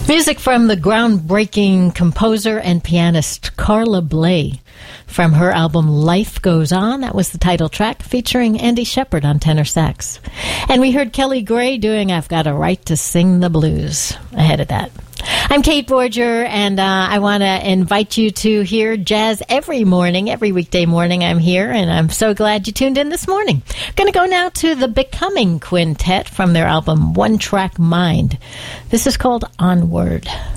Music from the groundbreaking composer and pianist Carla Bley from her album Life Goes On. That was the title track, featuring Andy Shepherd on tenor sax. And we heard Kelly Gray doing I've Got a Right to Sing the Blues ahead of that. I'm Kate Borger, and I want to invite you to hear jazz every morning, every weekday morning I'm here, and I'm so glad you tuned in this morning. Going to go now to the Becoming Quintet from their album One Track Mind. This is called Onward.